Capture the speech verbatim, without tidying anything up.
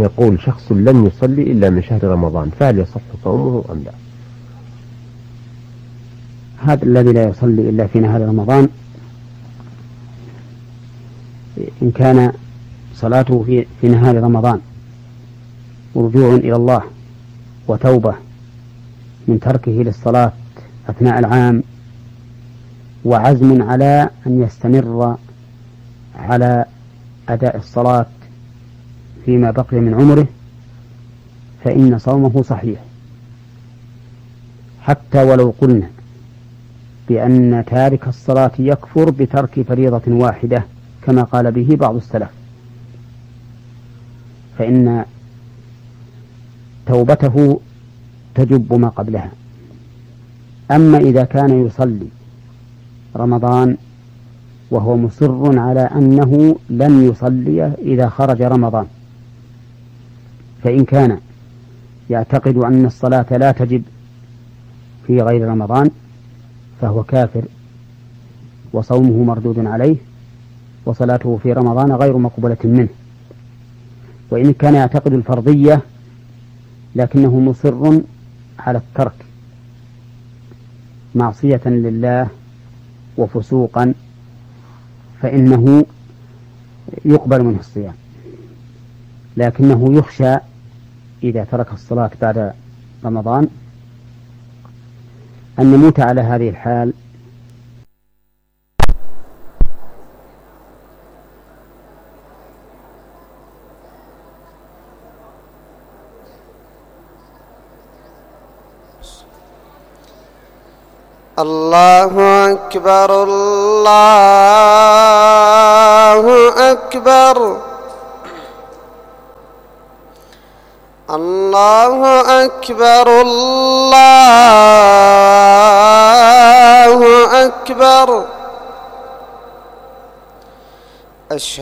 يقول شخص لن يصلي إلا من شهر رمضان، فهل يصح صومه أم لا؟ هذا الذي لا يصلي إلا في نهار رمضان إن كان صلاته في, في نهار رمضان ورجوع إلى الله وتوبة من تركه للصلاة أثناء العام وعزم على أن يستمر على أداء الصلاة فيما بقي من عمره، فإن صومه صحيح، حتى ولو قلنا بأن تارك الصلاة يكفر بترك فريضة واحدة كما قال به بعض السلف، فإن توبته تجب ما قبلها. أما إذا كان يصلي رمضان وهو مصر على أنه لن يصلي إذا خرج رمضان، فإن كان يعتقد أن الصلاة لا تجب في غير رمضان فهو كافر وصومه مردود عليه وصلاته في رمضان غير مقبولة منه. وإن كان يعتقد الفرضية لكنه مصر على الترك معصية لله وفسوقا فإنه يقبل منه الصيام، لكنه يخشى إذا ترك الصلاة بعد رمضان أن نموت على هذه الحال الله أكبر الله أكبر الله أكبر الله أكبر.